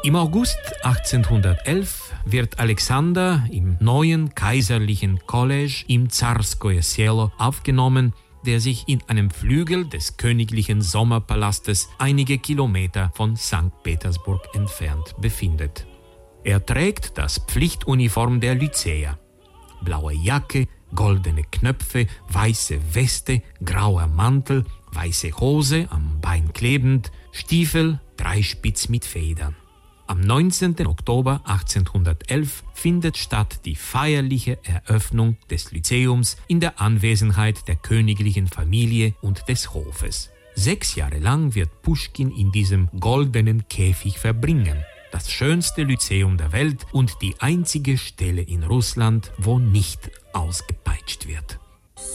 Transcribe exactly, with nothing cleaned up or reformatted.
Im August achtzehnhundertelf wird Alexander im neuen kaiserlichen College im Zarskoje Selo aufgenommen, der sich in einem Flügel des königlichen Sommerpalastes einige Kilometer von Sankt Petersburg entfernt befindet. Er trägt das Pflichtuniform der Lyzäer. Blaue Jacke, goldene Knöpfe, weiße Weste, grauer Mantel, weiße Hose am Bein klebend, Stiefel, dreispitz mit Federn. Am neunzehnten Oktober achtzehnhundertelf findet statt die feierliche Eröffnung des Lyzeums in der Anwesenheit der königlichen Familie und des Hofes. Sechs Jahre lang wird Puschkin in diesem goldenen Käfig verbringen. Das schönste Lyzeum der Welt und die einzige Stelle in Russland, wo nicht ausgepeitscht wird.